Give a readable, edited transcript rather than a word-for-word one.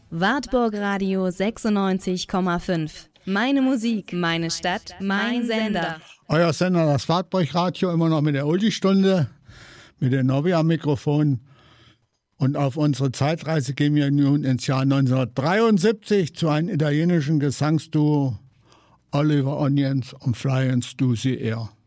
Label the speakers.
Speaker 1: Wartburg Radio 96,5. Meine Musik, meine Stadt, mein Sender.
Speaker 2: Euer Sender, das Wartburg Radio, immer noch mit der Oldie-Stunde, mit der Novi am Mikrofon. Und auf unsere Zeitreise gehen wir nun ins Jahr 1973 zu einem italienischen Gesangsduo, Oliver Onions und Flying Stussy Air.